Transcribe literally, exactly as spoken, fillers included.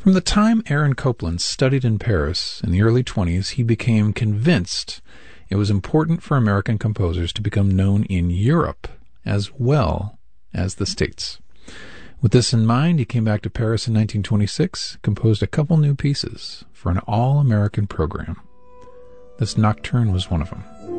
From the time Aaron Copland studied in Paris in the early twenties, he became convinced it was important for American composers to become known in Europe as well as the States. With this in mind, he came back to Paris in nineteen twenty-six, composed a couple new pieces for an all-American program. This nocturne was one of them.